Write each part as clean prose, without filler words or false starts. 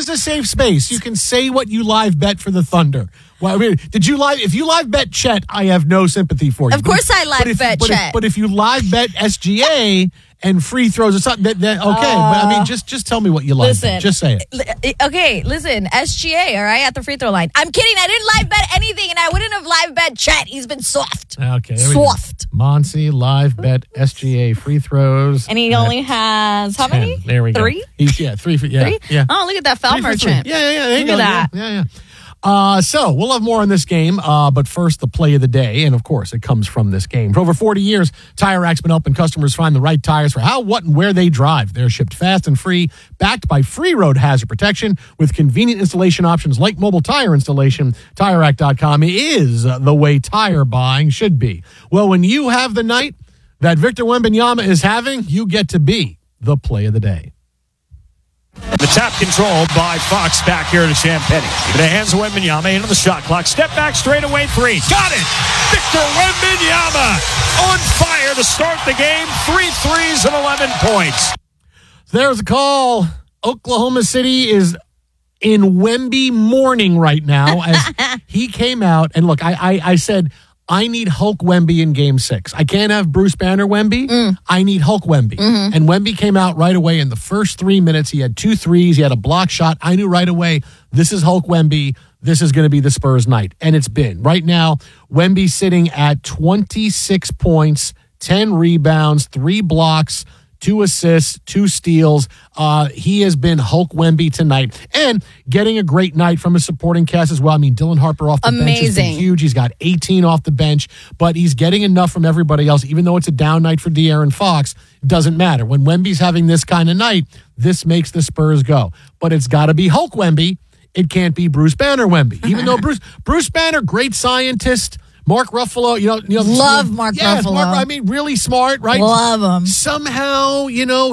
is a safe space. You can say what you live bet for the Thunder. Well, I mean, if you live bet Chet, I have no sympathy for you. Of course I live bet Chet. But if you live bet SGA and free throws or something, okay. But I mean, just tell me what you live bet. Just say it. Okay, listen, SGA, all right, at the free throw line. I'm kidding. I didn't live bet anything, and I wouldn't have live bet Chet. He's been soft. Okay. Soft. Monty, live bet SGA free throws. And he only has how 10. many? There we go. 3? Three. Yeah. Yeah. Oh, look at that foul merchant. Yeah. There you look go. at that. Yeah. So we'll have more on this game, but first the play of the day, and of course it comes from this game. For over 40 years, Tire Rack's been helping customers find the right tires for how, what, and where they drive. They're shipped fast and free, backed by free road hazard protection with convenient installation options like mobile tire installation. TireRack.com is the way tire buying should be. Well, when you have the night that Victor Wembanyama is having, you get to be the play of the day. The tap controlled by Fox back here to Champagny. The hands of Wembanyama into the shot clock. Step back, straight away three. Got it! Victor Wembanyama on fire to start the game. 3 threes and 11 points. There's a call. Oklahoma City is in Wemby mourning right now as he came out. And look, I said, I need Hulk Wemby in Game 6. I can't have Bruce Banner Wemby. I need Hulk Wemby. Mm-hmm. And Wemby came out right away in the first 3 minutes. He had 2 threes. He had a block shot. I knew right away, this is Hulk Wemby. This is going to be the Spurs night. And it's been. Right now, Wemby sitting at 26 points, 10 rebounds, 3 blocks, 2 assists, 2 steals. He has been Hulk Wemby tonight and getting a great night from his supporting cast as well. I mean, Dylan Harper off the bench has been huge. He's got 18 off the bench, but he's getting enough from everybody else. Even though it's a down night for De'Aaron Fox, doesn't matter. When Wemby's having this kind of night, this makes the Spurs go. But it's got to be Hulk Wemby. It can't be Bruce Banner Wemby. Even though Bruce Banner, great scientist, Mark Ruffalo, love Mark Ruffalo. I mean, really smart, right? Love him. Somehow,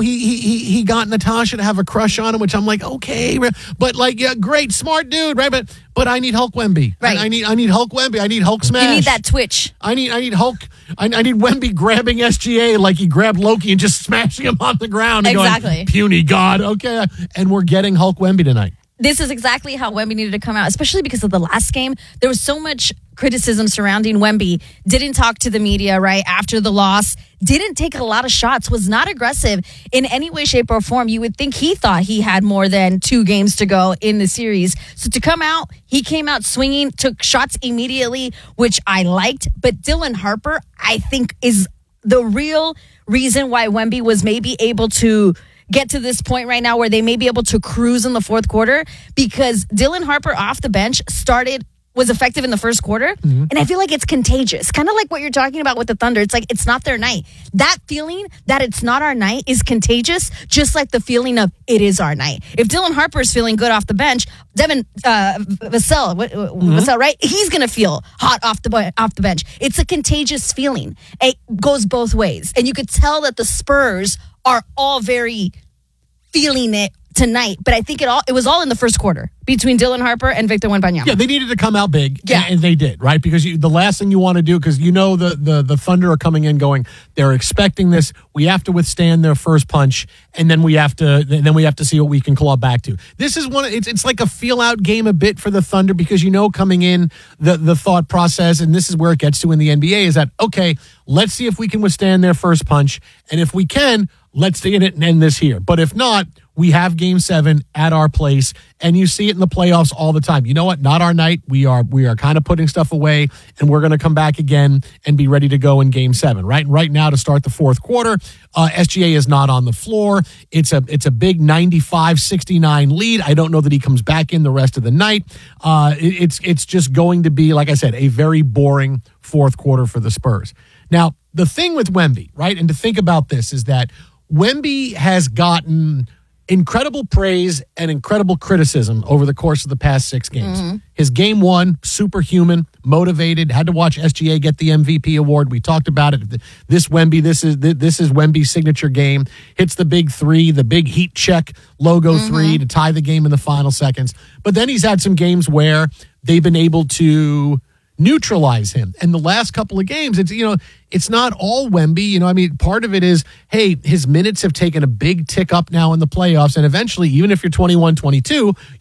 he got Natasha to have a crush on him, which I'm like, okay, but great, smart dude, right? But I need Hulk Wemby. Right. I need Hulk Wemby. I need Hulk smash. You need that twitch. I need Hulk. I need Wemby grabbing SGA like he grabbed Loki and just smashing him on the ground. And exactly. Going, puny God. Okay, and we're getting Hulk Wemby tonight. This is exactly how Wemby needed to come out, especially because of the last game. There was so much criticism surrounding Wemby. Didn't talk to the media, right, after the loss. Didn't take a lot of shots. Was not aggressive in any way, shape, or form. You would think he thought he had more than 2 games to go in the series. So to come out, he came out swinging, took shots immediately, which I liked. But Dylan Harper, I think, is the real reason why Wemby was maybe able to get to this point right now where they may be able to cruise in the fourth quarter, because Dylan Harper off the bench was effective in the first quarter. Mm-hmm. And I feel like it's contagious. Kind of like what you're talking about with the Thunder. It's like, it's not their night. That feeling that it's not our night is contagious, just like the feeling of it is our night. If Dylan Harper is feeling good off the bench, Devin Vassell, right? He's going to feel hot off the bench. It's a contagious feeling. It goes both ways. And you could tell that the Spurs are all very feeling it tonight, but I think it was all in the first quarter between Dylan Harper and Victor Wembanyama. Yeah, they needed to come out big, yeah, and they did, right? Because the last thing you want to do, because the Thunder are coming in going, they're expecting this. We have to withstand their first punch, and then we have to see what we can claw back to. This is it's like a feel out game a bit for the Thunder, because coming in the thought process, and this is where it gets to in the NBA, is that okay, let's see if we can withstand their first punch, and if we can, let's stay in it and end this here. But if not, we have Game 7 at our place, and you see it in the playoffs all the time. You know what? Not our night. We are kind of putting stuff away, and we're going to come back again and be ready to go in Game 7. Right? And right now, to start the fourth quarter, SGA is not on the floor. It's a big 95-69 lead. I don't know that he comes back in the rest of the night. It's just going to be, like I said, a very boring fourth quarter for the Spurs. Now, the thing with Wemby, right, and to think about this, is that Wemby has gotten incredible praise and incredible criticism over the course of the past 6 games. Mm-hmm. His game 1, superhuman, motivated, had to watch SGA get the MVP award. We talked about it. This is Wemby's signature game. Hits the big 3, the big heat check logo 3 to tie the game in the final seconds. But then he's had some games where they've been able to neutralize him. And the last couple of games, it's not all Wemby. Part of it is, hey, his minutes have taken a big tick up now in the playoffs. And eventually, even if you're 21-22,